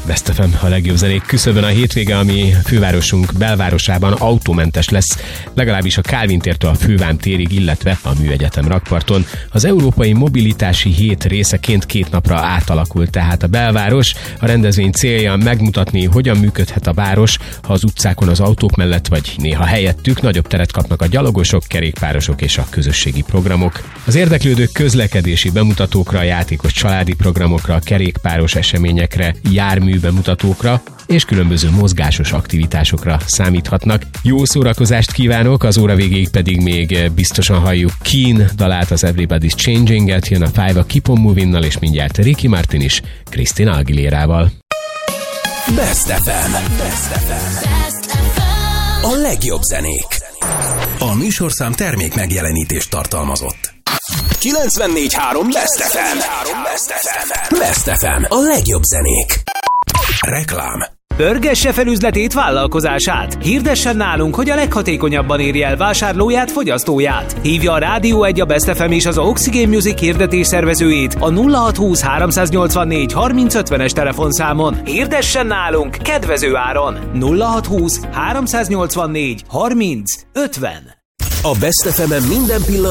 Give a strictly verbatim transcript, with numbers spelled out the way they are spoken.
Best ef em, a legjobb zenék küszöbön a hétvége, ami fővárosunk belvárosában autómentes lesz, legalábbis a Kálvin tértől a Fővám térig, illetve a Műegyetem rakparton. Az Európai Mobilitási Hét részeként két napra átalakult tehát a belváros. A rendezvény célja megmutatni, hogyan működhet a város, ha az utcákon az autók mellett vagy néha helyettük nagyobb teret kapnak a gyalogosok, kerékpárosok és a közösségi programok. Az érdeklődők közlekedési bemutatókra, játékos családi programokra, kerékpáros eseményekre, jármű bemutatókra és különböző mozgásos aktivitásokra számíthatnak. Jó szórakozást kívánok, az óra végéig pedig még biztosan halljuk Keen dalát, az Everybody's Changing-et, jön a Five a Keep on Moving-nal, és mindjárt Ricky Martin is Christina Aguilérával. Best ef em. Best ef em. A legjobb zenék. A műsorszám termék megjelenítést tartalmazott. kilencvennégy három Best ef em. Best ef em. A legjobb zenék. Reklám. Pörgesse fel üzletét, vállalkozását. Hirdessen nálunk, hogy a leghatékonyabban érje el vásárlóját, fogyasztóját. Hívja a Rádió egy, a Best ef em és az Oxygen Music hirdetés szervezőjét a nulla hat húsz háromszáznyolcvannégy harminc ötvenes telefonszámon. Hirdessen nálunk kedvező áron. nulla hat húsz háromszáznyolcvannégy harminc ötven. A Best ef em-en minden pillanat